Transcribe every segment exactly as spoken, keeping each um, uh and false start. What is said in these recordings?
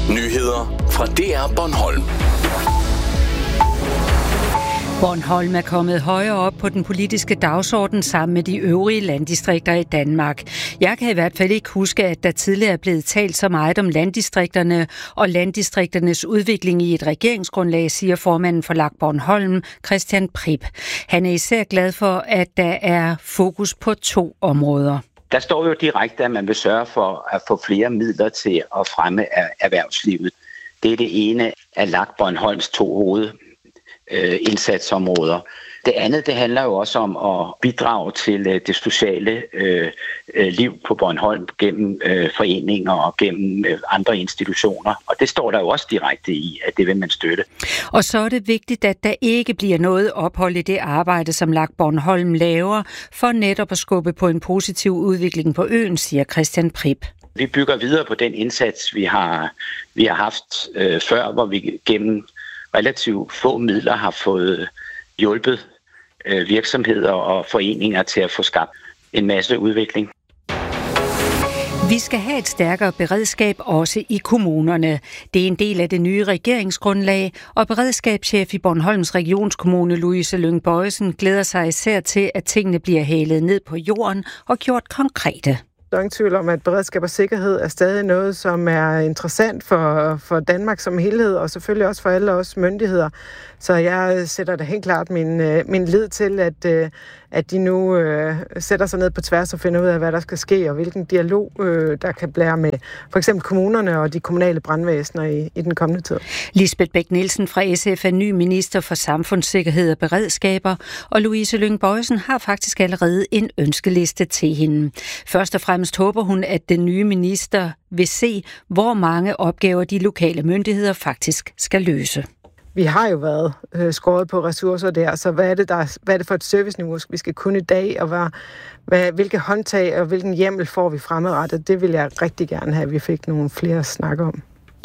Nyheder fra D R Bornholm. Bornholm er kommet højere op på den politiske dagsorden sammen med de øvrige landdistrikter i Danmark. Jeg kan i hvert fald ikke huske, at der tidligere er blevet talt så meget om landdistrikterne og landdistrikternes udvikling i et regeringsgrundlag, siger formanden for L A G Bornholm, Christian Prip. Han er især glad for, at der er fokus på to områder. Der står jo direkte, at man vil sørge for at få flere midler til at fremme erhvervslivet. Det er det ene af L A G Bornholms to hoved indsatsområder. Det andet, det handler jo også om at bidrage til det sociale øh, liv på Bornholm gennem øh, foreninger og gennem øh, andre institutioner. Og det står der jo også direkte i, at det vil man støtte. Og så er det vigtigt, at der ikke bliver noget ophold i det arbejde, som L A G Bornholm laver, for netop at skubbe på en positiv udvikling på øen, siger Christian Prip. Vi bygger videre på den indsats, vi har, vi har haft øh, før, hvor vi gennem relativt få midler har fået hjulpet øh, virksomheder og foreninger til at få skabt en masse udvikling. Vi skal have et stærkere beredskab også i kommunerne. Det er en del af det nye regeringsgrundlag, og beredskabschef i Bornholms Regionskommune, Louise Lyng Bojesen, glæder sig især til, at tingene bliver hælet ned på jorden og gjort konkrete. Der er ingen tvivl om, at beredskab og sikkerhed er stadig noget, som er interessant for, for Danmark som helhed, og selvfølgelig også for alle os myndigheder. Så jeg sætter da helt klart min, min lid til, at, at de nu øh, sætter sig ned på tværs og finder ud af, hvad der skal ske, og hvilken dialog, øh, der kan blære med for eksempel kommunerne og de kommunale brandvæsener i, i den kommende tid. Lisbeth Bech-Nielsen fra S F er ny minister for samfundssikkerhed og beredskaber, og Louise Lyng Bojesen har faktisk allerede en ønskeliste til hende. Først og fremmest håber hun, at den nye minister vil se, hvor mange opgaver de lokale myndigheder faktisk skal løse. Vi har jo været øh, skåret på ressourcer der, så hvad er det, der, hvad er det for et serviceniveau, vi skal kunne i dag, og hvad, hvad, hvilke håndtag og hvilken hjemmel får vi fremadrettet? Det vil jeg rigtig gerne have, at vi fik nogle flere at snakke om.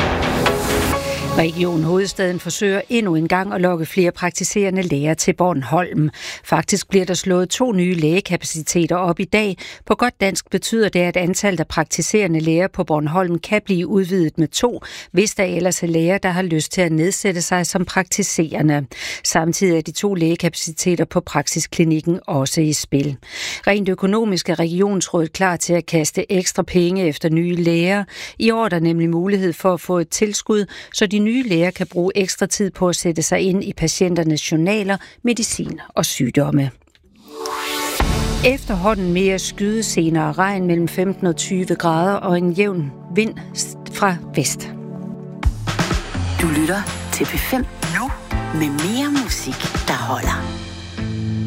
Region Hovedstaden forsøger endnu en gang at lokke flere praktiserende læger til Bornholm. Faktisk bliver der slået to nye lægekapaciteter op i dag. På godt dansk betyder det, at antallet af praktiserende læger på Bornholm kan blive udvidet med to, hvis der ellers er læger, der har lyst til at nedsætte sig som praktiserende. Samtidig er de to lægekapaciteter på praksisklinikken også i spil. Rent økonomisk er regionsrådet klar til at kaste ekstra penge efter nye læger. I år er der nemlig mulighed for at få et tilskud, så de nye læger kan bruge ekstra tid på at sætte sig ind i patienternes journaler, medicin og sygdomme. Efterhånden mere skydescener og regn mellem femten og tyve grader og en jævn vind fra vest. Du lytter til P fem nu med mere musik, der holder.